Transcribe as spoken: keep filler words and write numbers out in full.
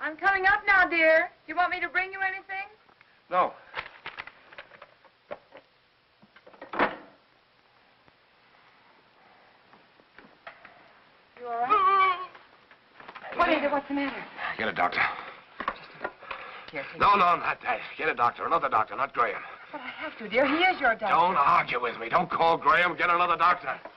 I'm coming up now, dear. Do you want me to bring you anything? No. You all right? What is it? What's the matter? Get a doctor. Here, take No, no, not that. Get a doctor. Another doctor, not Graham. But I have to, dear. He is your doctor. Don't argue with me. Don't call Graham. Get another doctor.